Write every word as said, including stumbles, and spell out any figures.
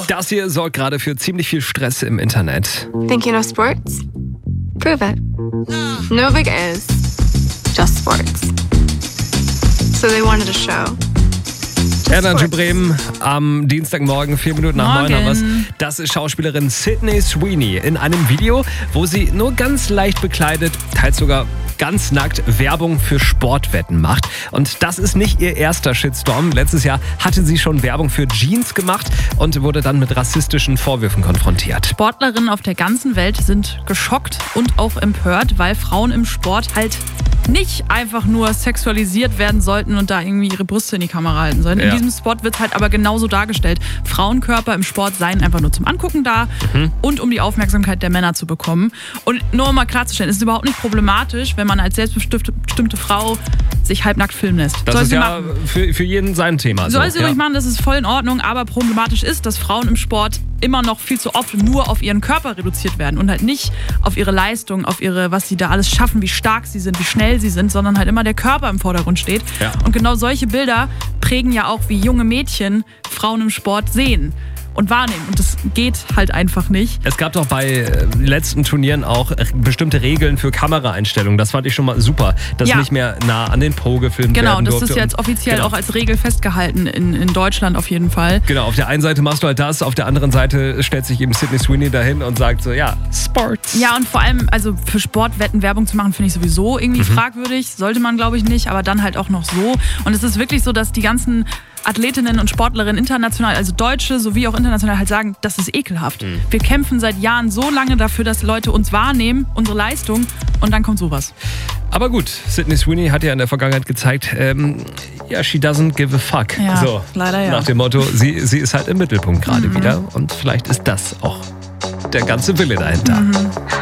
Das hier sorgt gerade für ziemlich viel Stress im Internet. Think you know sports? Prove it. No big is, just sports. So they wanted a show. Erdanje Bremen am Dienstagmorgen, vier Minuten nach neun haben wir's. Das ist Schauspielerin Sydney Sweeney in einem Video, wo sie nur ganz leicht bekleidet, teils sogar ganz nackt Werbung für Sportwetten macht. Und das ist nicht ihr erster Shitstorm. Letztes Jahr hatte sie schon Werbung für Jeans gemacht und wurde dann mit rassistischen Vorwürfen konfrontiert. Sportlerinnen auf der ganzen Welt sind geschockt und auch empört, weil Frauen im Sport halt nicht einfach nur sexualisiert werden sollten und da irgendwie ihre Brüste in die Kamera halten sollen. In Ja. diesem Spot wird es halt aber genauso dargestellt. Frauenkörper im Sport seien einfach nur zum Angucken da Mhm. und um die Aufmerksamkeit der Männer zu bekommen. Und nur um mal klarzustellen, es ist überhaupt nicht problematisch, wenn man als selbstbestimmte Frau sich halbnackt filmen lässt. Das Soll ist sie ja machen. für, für jeden sein Thema. Soll so, sie ja. ruhig machen, das ist voll in Ordnung, aber problematisch ist, dass Frauen im Sport immer noch viel zu oft nur auf ihren Körper reduziert werden und halt nicht auf ihre Leistung, auf ihre, was sie da alles schaffen, wie stark sie sind, wie schnell sie sind, sondern halt immer der Körper im Vordergrund steht. Ja. Und genau solche Bilder prägen ja auch, wie junge Mädchen Frauen im Sport sehen und wahrnehmen. Und das geht halt einfach nicht. Es gab doch bei äh, letzten Turnieren auch äh, bestimmte Regeln für Kameraeinstellungen. Das fand ich schon mal super, dass Ja. nicht mehr nah an den Po gefilmt Genau, werden das durfte. ist jetzt Und- offiziell genau. auch als Regel festgehalten in, in Deutschland auf jeden Fall. Genau, auf der einen Seite machst du halt das, auf der anderen Seite stellt sich eben Sydney Sweeney dahin und sagt so, ja, Sports. Ja, und vor allem, also für Sportwetten Werbung zu machen, finde ich sowieso irgendwie fragwürdig. Sollte man, glaube ich, nicht, aber dann halt auch noch so. Und es ist wirklich so, dass die ganzen Athletinnen und Sportlerinnen international, also Deutsche sowie auch international, halt sagen, das ist ekelhaft. Wir kämpfen seit Jahren so lange dafür, dass Leute uns wahrnehmen, unsere Leistung, und dann kommt sowas. Aber gut, Sydney Sweeney hat ja in der Vergangenheit gezeigt, ähm, ja, she doesn't give a fuck. Ja, so, leider ja. Nach dem Motto, sie, sie ist halt im Mittelpunkt gerade wieder und vielleicht ist das auch der ganze Wille dahinter.